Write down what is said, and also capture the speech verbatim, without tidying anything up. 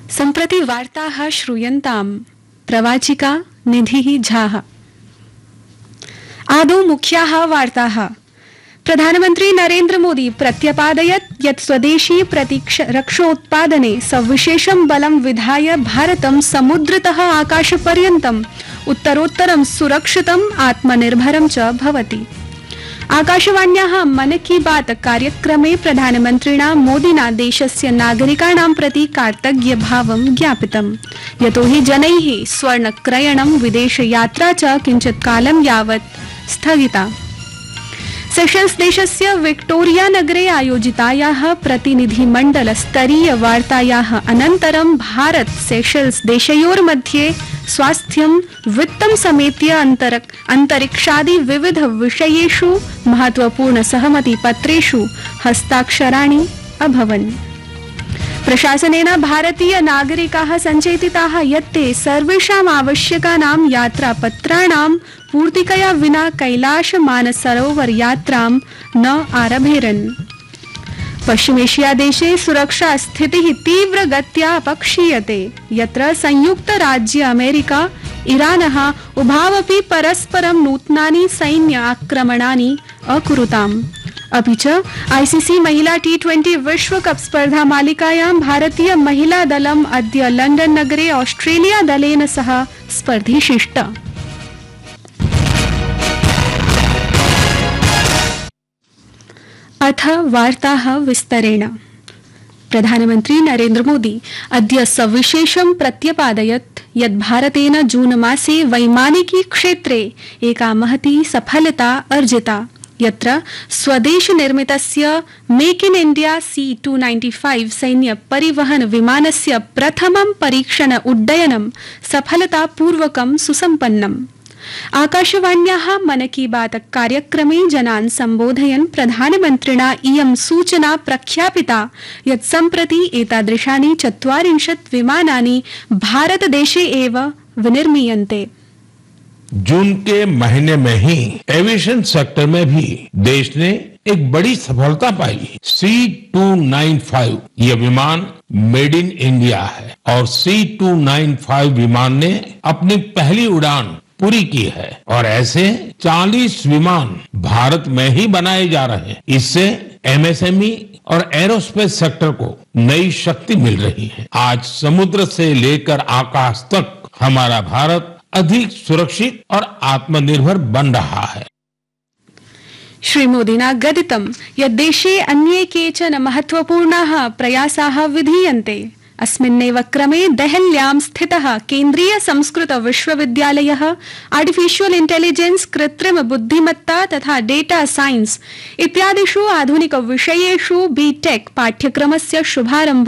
सम्प्रति वार्ताः श्रूयन्ताम् प्रवाचिका निधिः झाः। आदौ मुख्याः वार्ताः। प्रधानमन्त्री नरेन्द्र मोदी प्रत्यपादयत् यत् स्वदेशी प्रतिरक्षोत्पादने सविशेषं बलं विधाय भारतं समुद्रतः आकाशपर्यन्तम् उत्तरोत्तरं सुरक्षितम् आत्मनिर्भरं च भवति। आकाशवाण्याः मन की बात कार्यक्रमे प्रधानमन्त्रिणा मोदिना देशस्य नागरिकाणां प्रति कार्तज्ञभावं ज्ञापितम्, यतो हि जनैः स्वर्णक्रयणं विदेशयात्रा च किञ्चित् कालं यावत् स्थगिता। सेशल्स देशस्य विक्टोरिया नगरे आयोजितायाः प्रतिनिधिमण्डलस्तरीय वार्तायाः अनन्तरं भारत सेशल्स देशयोर्मध्ये स्वास्थ्यं वित्तं समेत्य अंतरिक्षादि विविध विषयेषु महत्वपूर्ण सहमति पत्रेषु हस्ताक्षराणि अभवन्। प्रशासनेन भारतीय नागरिकाः सञ्चेतिताः यत् ते सर्वेषाम् आवश्यकानां यात्रापत्राणां पूर्तिकया विना कैलाश मानसरोवर यात्रां न आरभेरन्। पश्चिमेशिया देशे सुरक्षा स्थितिः तीव्रगत्या अपक्षीयते, यत्र संयुक्त राज्य अमेरिका ईरानः उभावपि परस्परं नूतनानि सैन्य आक्रमणानि अकुरुताम्। अपि च आईसीसी महिला टी ट्वेंटी विश्वकप स्पर्धा मालिकायां भारतीय महिला दलम् अद्य लंडन नगरे ऑस्ट्रेलिया दलेन सह स्पर्धिष्यति। अथ वार्ताः विस्तरेण। प्रधानमन्त्री नरेन्द्र मोदी अद्य सविशेषं प्रत्यपादयत् यत् भारतेन जून मासे वैमानिकी क्षेत्रे एका महती सफलता अर्जिता, यत्र स्वदेश निर्मितस्य make in India C to ninety five सैन्य परिवहन विमानस्य प्रथमं परीक्षण उड्डयनं सफलतापूर्वकं सुसम्पन्नम्। आकाशवाण्याः मन की बात कार्यक्रमे जनान् सम्बोधयन् प्रधानमन्त्रिणा इयं सूचना प्रख्यापिता यत् सम्प्रति एतादृशानि चत्वारिंशत् विमानानि भारतदेशे एव विनिर्मीयन्ते। जून के महीने में ही एविएशन सेक्टर में भी देश ने एक बड़ी सफलता पाई। सी टू नाइन फाइव ये विमान मेड इन इंडिया है और सी टू नाइन फाइव विमान ने अपनी पहली उड़ान पूरी की है और ऐसे चालीस विमान भारत में ही बनाए जा रहे हैं। इससे एमएसएमई और एरोस्पेस सेक्टर को नई शक्ति मिल रही है। आज समुद्र से लेकर आकाश तक हमारा भारत अधिक सुरक्षित और आत्मनिर्भर बन रहा है। श्रीमोदिना गदितं यत् देशे अन्ये केचन महत्वपूर्णाः प्रयासाः विधीयन्ते। अस्मिन्नेव क्रमे देहल्यां स्थितः केन्द्रीय संस्कृत विश्वविद्यालयः आर्टिफिशियल इंटेलिजेंस, कृत्रिम बुद्धिमत्ता तथा डेटा साइंस इत्यादिषु आधुनिक विषयेषु बीटेक पाठ्यक्रमस्य शुभारम्भ